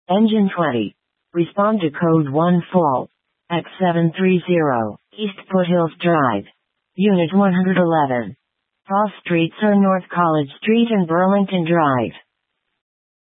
Engine 20. Respond to code 1 full. X730, East Foothills Drive. Unit 111. Cross streets are North College Street and Burlington Drive.